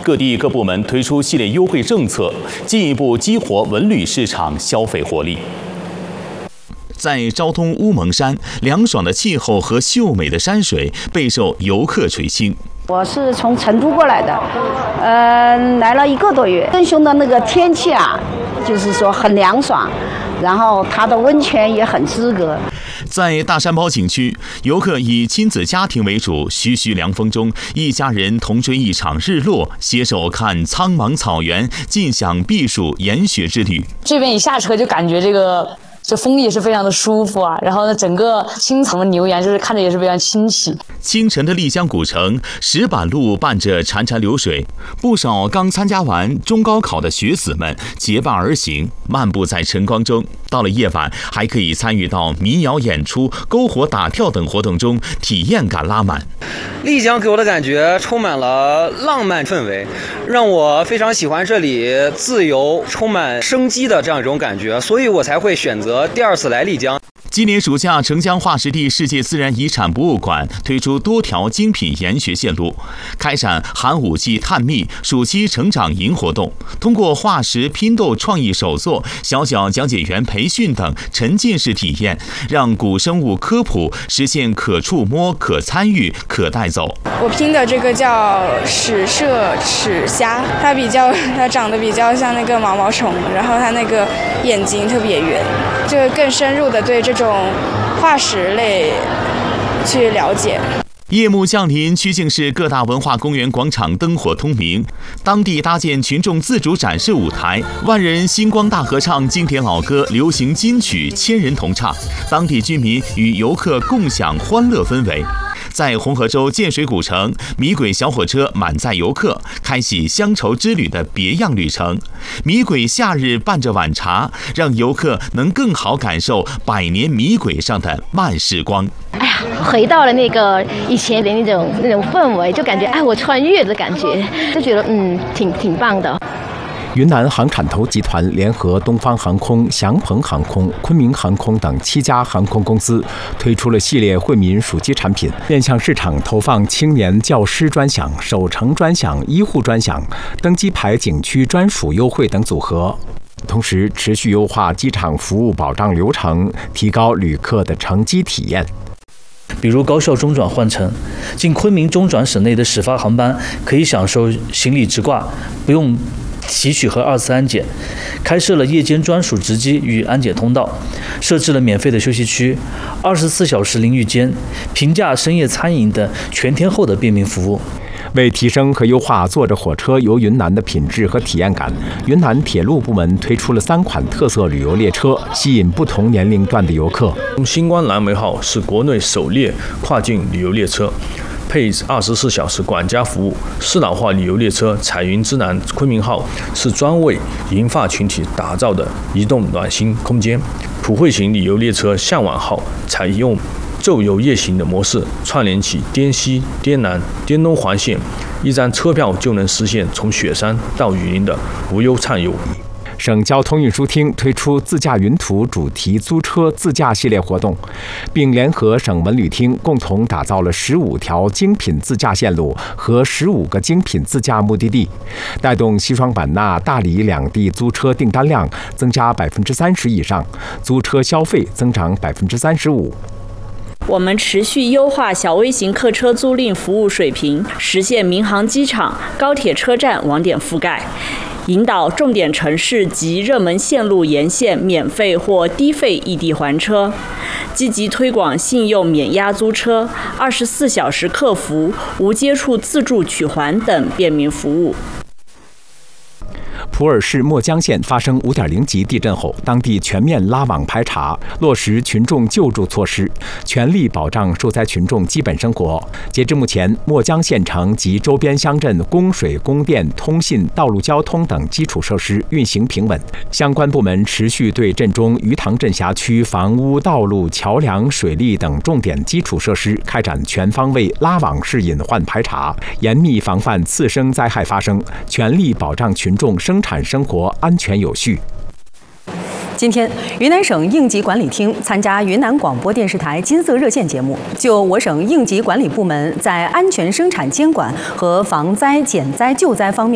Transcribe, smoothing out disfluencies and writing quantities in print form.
各地各部门推出系列优惠政策，进一步激活文旅市场消费活力。在昭通乌蒙山，凉爽的气候和秀美的山水备受游客垂青。 我是从成都过来的，来了1个多月。更凶的那个天气啊，就是说很凉爽，然后它的温泉也很资格。 在大山包景区，游客以亲子家庭为主，徐徐凉风中，一家人同追一场日落，携手看苍茫草原，尽享避暑研学之旅。 这边一下车就感觉这风也是非常的舒服啊，然后呢，整个青草的牛羊就是看着也是非常清奇。 清晨的丽江古城，石板路伴着潺潺流水，不少刚参加完中高考的学子们结伴而行，漫步在晨光中。到了夜晚，还可以参与到民谣演出、篝火打跳等活动中，体验感拉满。 丽江给我的感觉充满了浪漫氛围，让我非常喜欢这里自由、充满生机的这样一种感觉，所以我才会选择第2次来丽江。 今年暑假，澄江化石地世界自然遗产博物馆推出多条精品研学线路，开展寒武纪探秘、暑期成长营活动，通过化石拼斗创意手作、小小讲解员培训等沉浸式体验，让古生物科普实现可触摸、可参与、可带走。 我拼的这个叫齿麝齿虾，它长得比较像那个毛毛虫，然后它那个眼睛特别圆，就更深入的对这种化石类去了解。 夜幕降临，曲靖市各大文化公园广场灯火通明，当地搭建群众自主展示舞台，万人星光大合唱经典老歌、流行金曲，千人同唱，当地居民与游客共享欢乐氛围。在红河州建水古城，米轨小火车满载游客，开启乡愁之旅的别样旅程。米轨夏日伴着晚茶，让游客能更好感受百年米轨上的慢时光。 哎呀，回到了那个以前的那种氛围，就感觉我穿越的感觉，就觉得挺棒的。 云南航产投集团联合东方航空、祥鹏航空、昆明航空等7家航空公司，推出了系列惠民暑期产品，面向市场投放青年教师专享、守城专享、医护专享、登机牌景区专属优惠等组合。同时，持续优化机场服务保障流程，提高旅客的乘机体验。 比如高效中转换乘，进昆明中转省内的始发航班可以享受行李直挂，不用提取和2次安检，开设了夜间专属值机与安检通道，设置了免费的休息区，24小时淋浴间，平价深夜餐饮等全天候的便民服务。 为提升和优化坐着火车游云南的品质和体验感，云南铁路部门推出了3款特色旅游列车，吸引不同年龄段的游客。 星光蓝莓号是国内首列跨境旅游列车，配24小时管家服务。适老化旅游列车彩云之南昆明号是专为银发群体打造的移动暖心空间。普惠型旅游列车向晚号采用昼游夜行的模式，串联起滇西、滇南、滇东环线，一张车票就能实现从雪山到雨林的无忧畅游。 省交通运输厅推出自驾云图主题租车自驾系列活动，并联合省文旅厅共同打造了15条精品自驾线路和15个精品自驾目的地，带动西双版纳、大理2地租车订单量增加30%以上，租车消费增长35%。 我们持续优化小微型客车租赁服务水平，实现民航机场、高铁车站网点覆盖，引导重点城市及热门线路沿线免费或低费异地还车，积极推广信用免押租车、24小时客服、无接触自助取还等便民服务。 普洱市墨江县发生5.0级地震后，当地全面拉网排查，落实群众救助措施，全力保障受灾群众基本生活。截至目前，墨江县城及周边乡镇供水、供电、通信、道路交通等基础设施运行平稳。相关部门持续对镇中鱼塘镇辖区房屋、道路、桥梁、水利等重点基础设施开展全方位拉网式隐患排查，严密防范次生灾害发生，全力保障群众生产生活安全有序。 今天，云南省应急管理厅参加云南广播电视台金色热线节目，就我省应急管理部门在安全生产监管和防灾、减灾、救灾方面